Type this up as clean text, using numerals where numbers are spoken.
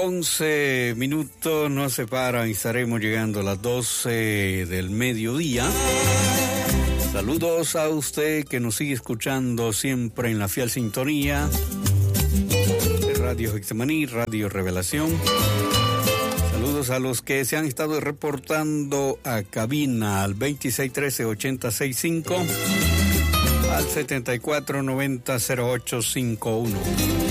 11 minutos nos separan y estaremos llegando a las 12 del mediodía. Saludos a usted que nos sigue escuchando siempre en la fiel sintonía de Radio Getsemaní, Radio Revelación. Saludos a los que se han estado reportando a cabina al 2613-8065, al 7490-0851.